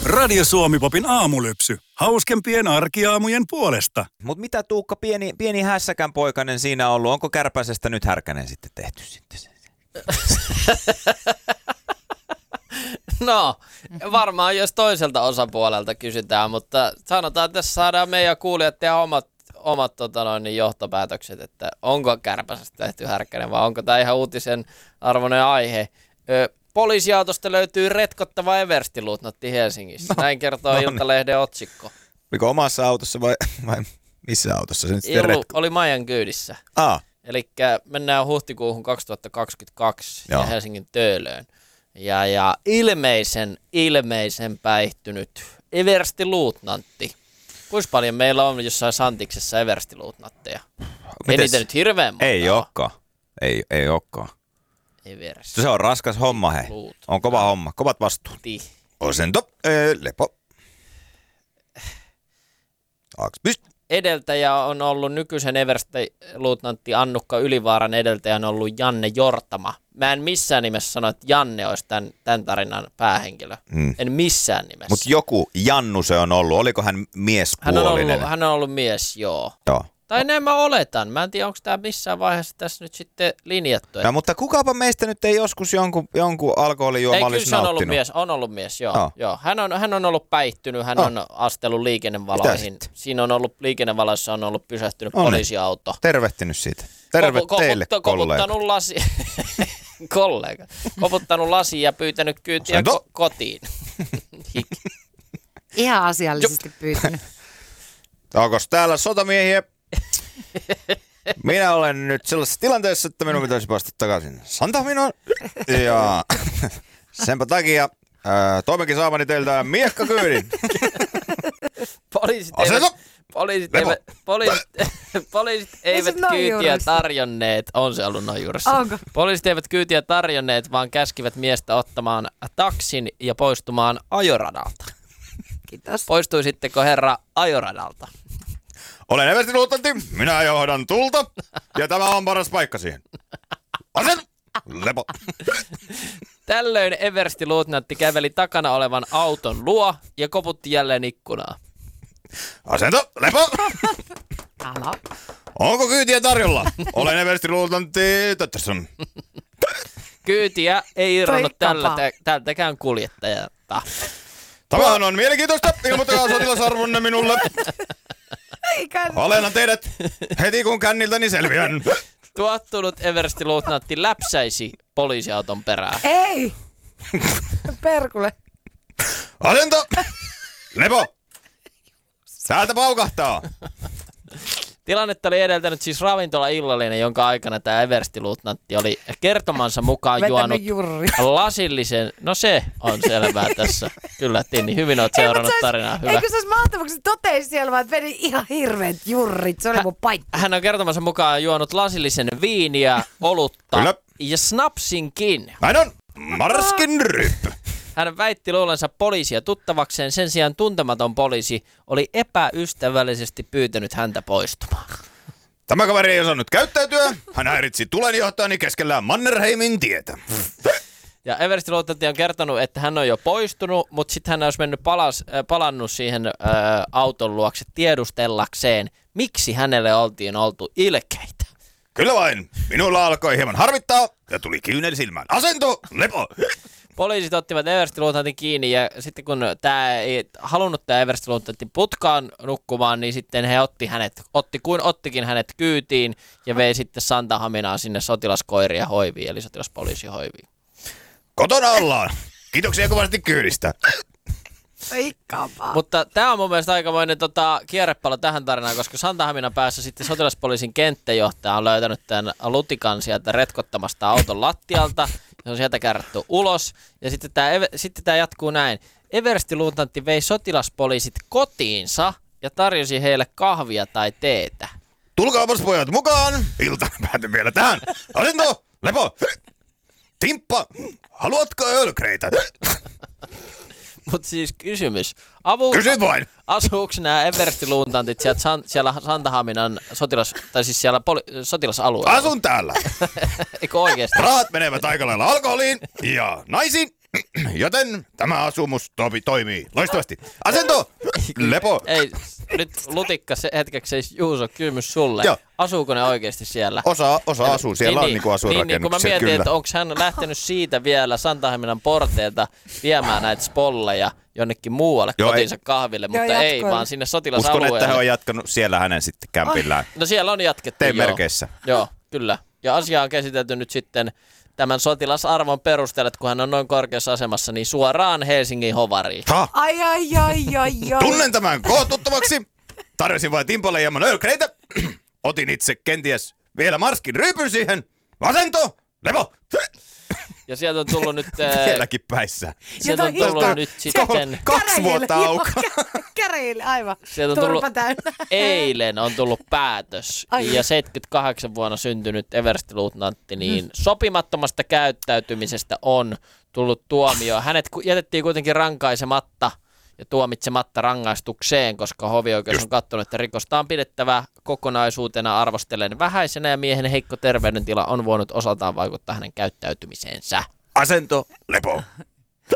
Radio Suomi-popin aamulypsy. Hauskempien arkiaamujen puolesta. Mut mitä Tuukka, pieni hässäkän poikainen siinä on ollut? Onko Kärpäsestä nyt Härkänen sitten tehty sitten? No, varmaan jos toiselta osapuolelta kysytään, mutta sanotaan, että tässä saadaan meidän kuulijat tehdä omat johtopäätökset, että onko Kärpäsestä tehty Härkänen vai onko tämä ihan uutisen arvoinen aihe. Poliisiautosta löytyy retkottava everstiluutnantti Helsingissä. Näin kertoo Iltalehden otsikko. Oliko omassa autossa vai missä autossa se nyt sitten oli Maijan kyydissä. Eli mennään huhtikuuhun 2022 ja Helsingin Töölöön. Ja ilmeisen päihtynyt everstiluutnantti. Kuinka paljon meillä on jossain Santiksessa everstiluutnantteja? Ei niitä nyt hirveän monta. Ei olekaan. Ei olekaan. Se on raskas homma, hei. On kova homma. Kovat vastuut. Asento, lepo. Edeltäjä on ollut nykyisen everstiluutnantti Annukka Ylivaaran edeltäjä on ollut Janne Jortama. Mä en missään nimessä sano, että Janne olisi tämän tarinan päähenkilö. En missään nimessä. Mutta joku Jannu se on ollut. Oliko hän miespuolinen? Hän on ollut mies, joo. Tai näin mä oletan. Mä en tiedä, onko tämä missään vaiheessa tässä nyt sitten linjattu. No, mutta kukapa meistä nyt ei joskus jonkun alkoholijuoma olisi nauttinut? On ollut mies, joo. Hän on ollut päihtynyt, hän on astellut liikennevaloihin. Siinä on ollut liikennevaloissa on ollut pysähtynyt poliisiauto. Tervehtinyt siitä. Terve teille, kollega. Koputtanut lasi ja pyytänyt kyytiä kotiin. Ihan asiallisesti pyytänyt. Onko täällä sotamiehiä? Minä olen nyt sellaisessa tilanteessa, että minun pitäisi päästä takaisin Santahaminan. Ja senpä takia toimenkin saamani teiltä miekkakyydin. Poliisit eivät kyytiä tarjonneet. On se ollut noin juuressa. Onko? Poliisit eivät kyytiä tarjonneet, vaan käskivät miestä ottamaan taksin ja poistumaan ajoradalta. Kiitos. Poistuisitteko herra ajoradalta? Olen everstiluutnantti, minä johdan tulta ja tämä on paras paikka siihen. Asen! Lepo. Tällöin everstiluutnantti käveli takana olevan auton luo ja koputti jälleen ikkunaa. Asento, lepo! Alo. Onko kyytiä tarjolla? Olen everstiluutnantti Tötterson. Kyytiä ei irronnut tältäkään kuljettajalta. Tämähän on mielenkiintoista. Ilmoittakaa sotilasarvonne minulle. Alennan teidät heti kun känniltäni selviän. Tuottunut everstiluutnantti läpsäisi poliisiauton perään. Ei! Perkule. Asento! Lepo! Täältä paukahtaa. Tilannetta oli edeltänyt siis ravintola-illallinen, jonka aikana tämä everstiluutnantti oli kertomansa mukaan juonut lasillisen... No se on selvää tässä. Kyllä, Tinni, hyvin olet seurannut tarinaa. Hyvä. Eikö se olisi mahtavaa, kun se totesi siellä vaan, että vedi ihan hirveät jurrit. Se oli mun paikka. Hän on kertomansa mukaan juonut lasillisen viiniä, olutta ja snapsinkin. Näin on. Marskin ryppy. Hän väitti luulensa poliisia tuttavakseen, sen sijaan tuntematon poliisi oli epäystävällisesti pyytänyt häntä poistumaan. Tämä kaveri ei osannut käyttäytyä. Hän häiritsi tulenjohtajani keskellään Mannerheimin tietä. Ja everstiluutnantti on kertonut, että hän on jo poistunut, mutta sitten hän olisi mennyt palannut siihen auton luokse tiedustellakseen, miksi hänelle oltiin oltu ilkeitä. Kyllä vain. Minulla alkoi hieman harvittaa ja tuli kyynel silmään. Asento, lepo! Poliisit ottivat everstiluutnantin kiinni ja sitten kun tämä ei halunnut tämä everstiluutnantti putkaan nukkumaan, niin sitten he ottikin hänet kyytiin ja vei sitten Santahaminaan sinne sotilaskoiria hoiviin, eli sotilaspoliisi hoiviin. Kotona ollaan. Kiitoksia kovasti kyydistä. Mutta tämä on mun mielestä aikamoinen kierrepallo tähän tarinaan, koska Santahaminan päässä sitten sotilaspoliisin kenttäjohtaja on löytänyt tämän lutikan sieltä retkottamasta auton lattialta. Se on sieltä kärrätty ulos. Ja sitten tämä jatkuu näin. Everstiluutnantti vei sotilaspoliisit kotiinsa ja tarjosi heille kahvia tai teetä. Tulkaapas pojat mukaan. Ilta päätyn vielä tähän. Asento, lepo. Timppa, haluatko ölkreitä? Mutta siis kysymys. Kysy vain. Asuuko nämä everstiluutnantit siellä Santahaminan sotilasalueella? Asun täällä. Eikö oikeasti? Rahat menevät aika lailla alkoholiin ja naisiin Joten tämä asumus toimii loistavasti. Asento, lepo. Ei, nyt lutikka se hetkeksi seis Juuso, kysymys sulle. Joo. Asuuko ne oikeasti siellä? Osa asuu, siellä on niinku asuinrakennuksia, kun mä mietin, kyllä. että onko hän lähtenyt siitä vielä Santahaminan porteilta viemään näitä spolleja jonnekin muualle kotinsa kahville, mutta ei vaan sinne sotilasalueelle. Uskon, että he on jatkanut siellä hänen sitten kämpillään. No siellä on jatkettu, T-merkeissä. Joo, kyllä. Ja asia on käsitelty nyt sitten tämän sotilasarvon perusteella, että kun hän on noin korkeassa asemassa, niin suoraan Helsingin hovariin. Ai. Tunnen tämän kohtuuttomaksi. Tarjosin vain Timpolle ja manöökreitä. Otin itse kenties vielä Marskin ryypyn siihen. Asento, lepo. Ja sieltä on tullut nyt... Vieläkin päissä. Sieltä on tullut nyt sitten... 2 vuotta auka. Käräjille, aivan. Sieltä on tullut, Turpa täynnä. eilen on tullut päätös. Ja 78 vuonna syntynyt everstiluutnantti, niin sopimattomasta käyttäytymisestä on tullut tuomio. Hänet jätettiin kuitenkin rankaisematta ja tuomitsematta rangaistukseen, koska hovioikeus on katsonut, että rikosta on pidettävä kokonaisuutena arvostellen vähäisenä ja miehen heikko terveydentila on voinut osaltaan vaikuttaa hänen käyttäytymiseensä. Asento, lepo.